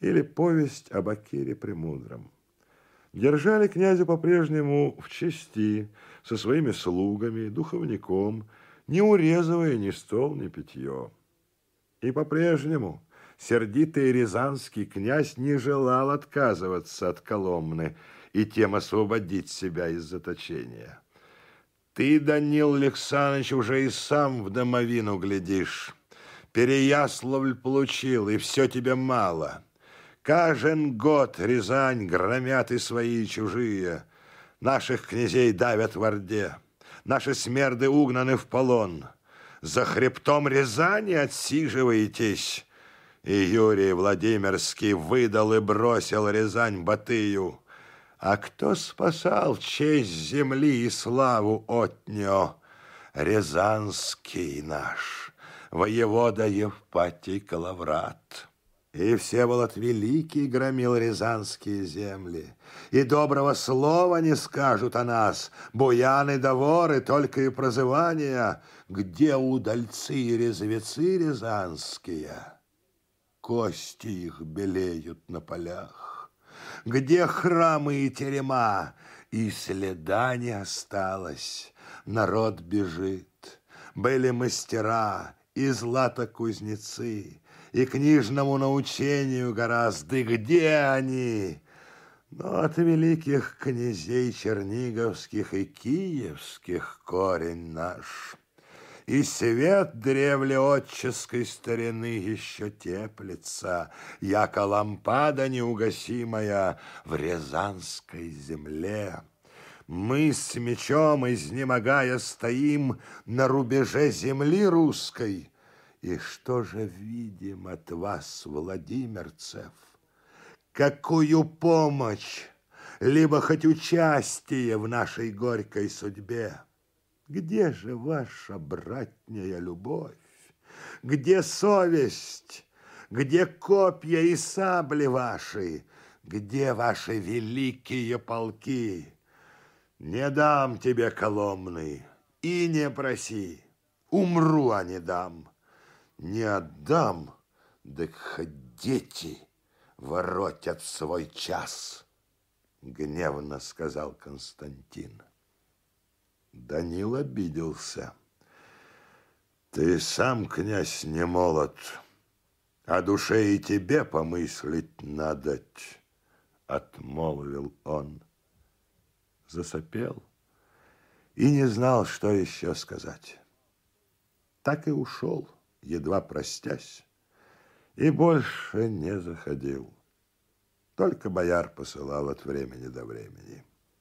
или повесть об Акире Премудром. Держали князя по-прежнему в чести со своими слугами, духовником, не урезывая ни стол, ни питье. И по-прежнему сердитый рязанский князь не желал отказываться от Коломны и тем освободить себя из заточения. Ты, Данил Александрович, уже и сам в домовину глядишь. Переяславль получил, и все тебе мало. Каждый год Рязань громят и свои, и чужие. Наших князей давят в Орде. Наши смерды угнаны в полон. За хребтом Рязани отсиживаетесь. И Юрий Владимирский выдал и бросил Рязань Батыю. А кто спасал честь земли и славу отнё? Рязанский наш, воевода Евпатий Калаврат. И Всеволод Великий громил рязанские земли. И доброго слова не скажут о нас. Буяны да воры, только и прозывания. Где удальцы и резвецы рязанские? Кости их белеют на полях. Где храмы и терема? И следа не осталось. Народ бежит. Были мастера и златокузнецы, и книжному научению гораздо. Где они? Но от великих князей черниговских и киевских корень наш. И свет древле отческой старины еще теплится, яко лампада неугасимая в рязанской земле. Мы с мечом изнемогая стоим на рубеже земли русской. И что же видим от вас, владимирцев? Какую помощь, либо хоть участие в нашей горькой судьбе? Где же ваша братняя любовь? Где совесть? Где копья и сабли ваши? Где ваши великие полки? Не дам тебе Коломны и не проси. Умру, а не дам. Не отдам, да хоть дети воротят свой час, гневно сказал Константин. Данил обиделся. Ты сам, князь, не молод, о душе и тебе помыслить надоть, отмолвил он. Засопел и не знал, что еще сказать. Так и ушел, едва простясь, и больше не заходил. Только бояр посылал от времени до времени.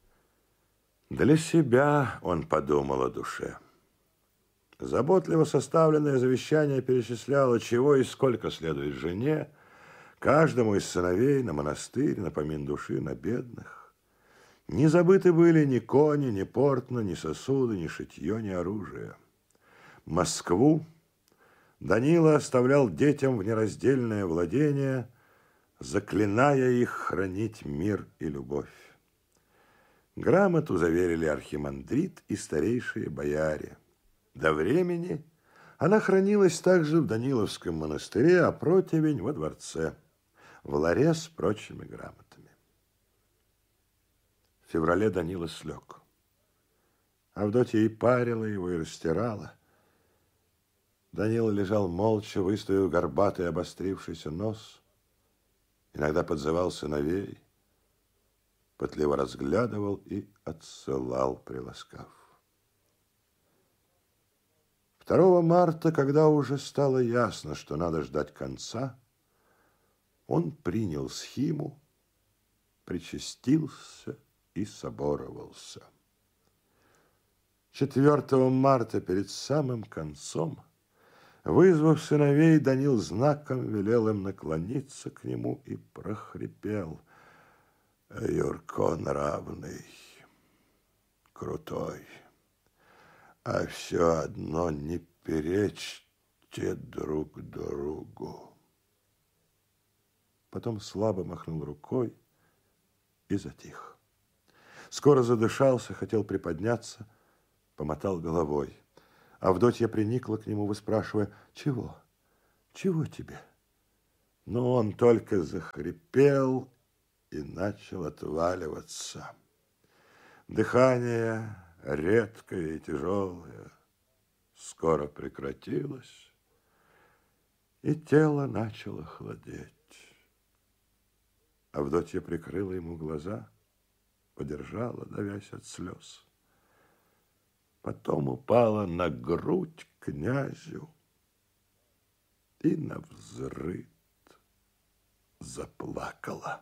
Для себя он подумал о душе. Заботливо составленное завещание перечисляло, чего и сколько следует жене, каждому из сыновей на монастырь, на помин души, на бедных. Не забыты были ни кони, ни портно, ни сосуды, ни шитье, ни оружие. Москву Данила оставлял детям в нераздельное владение, заклиная их хранить мир и любовь. Грамоту заверили архимандрит и старейшие бояре. До времени она хранилась также в Даниловском монастыре, а противень во дворце, в ларе с прочими грамотами. В феврале Данила слег. Авдотья и парила его, и растирала. Данила лежал молча, выставив горбатый обострившийся нос. Иногда подзывал сыновей, пытливо разглядывал и отсылал, приласкав. 2 марта, когда уже стало ясно, что надо ждать конца, он принял схиму, причастился и соборовался. 4 марта, перед самым концом, вызвав сыновей, Данил знаком велел им наклониться к нему и прохрипел: Юрко нравный, крутой, а все одно не перечьте друг другу. Потом слабо махнул рукой и затих. Скоро задышался, хотел приподняться, помотал головой. Авдотья приникла к нему, выспрашивая: чего? Чего тебе? Но он только захрипел и начал отваливаться. Дыхание, редкое и тяжелое, скоро прекратилось, и тело начало холодеть. Авдотья прикрыла ему глаза, подержала, давясь от слез. Потом упала на грудь князю и навзрыд заплакала.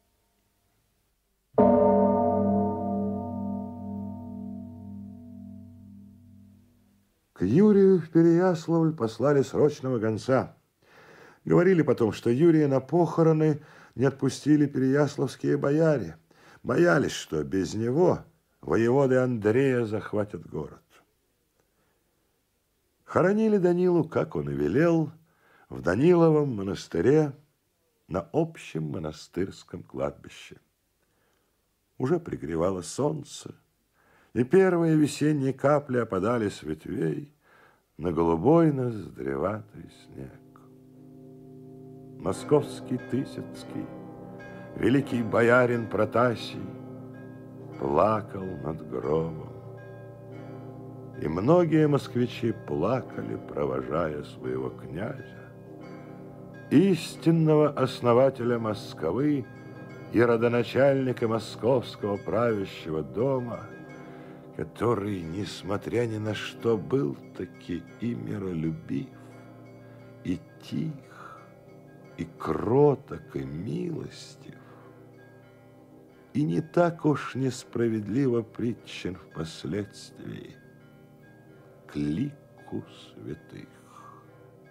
К Юрию в Переяславль послали срочного гонца. Говорили потом, что Юрия на похороны не отпустили переяславские бояре. Боялись, что без него воеводы Андрея захватят город. Хоронили Данилу, как он и велел, в Даниловом монастыре на общем монастырском кладбище. Уже пригревало солнце, и первые весенние капли опадали с ветвей на голубой ноздреватый снег. Московский Тысяцкий, великий боярин Протасий, плакал над гробом. И многие москвичи плакали, провожая своего князя, истинного основателя Москвы и родоначальника московского правящего дома, который, несмотря ни на что, был таки и миролюбив, и тих, и кроток, и милостив, и не так уж несправедливо притчен впоследствии к лику святых.